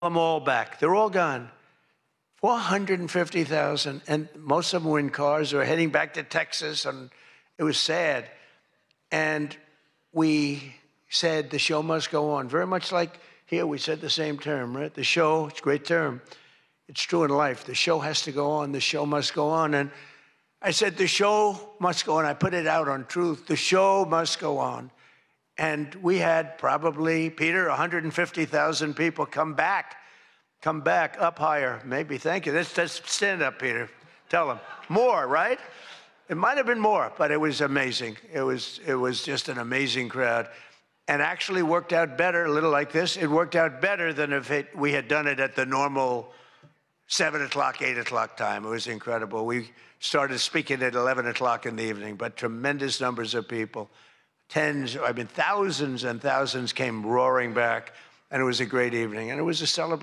them all back. They're all gone. 450,000, and most of them were in cars or heading back to Texas, and it was sad. And we said the show must go on, very much like here we said the same term, right? The show, it's a great term. It's true in life. The show has to go on. The show must go on. And I said, the show must go on. I put it out on Truth. The show must go on. And we had probably, Peter, 150,000 people come back up higher. Maybe, thank you. Let's stand up, Peter. Tell them. More, right? It might have been more, but it was amazing. It was just an amazing crowd. And actually worked out better, a little like this. It worked out better than if we had done it at the normal 7 o'clock, 8 o'clock time. It was incredible. We started speaking at 11 o'clock in the evening, but tremendous numbers of people. Thousands and thousands came roaring back, and it was a great evening. And it was a celebration.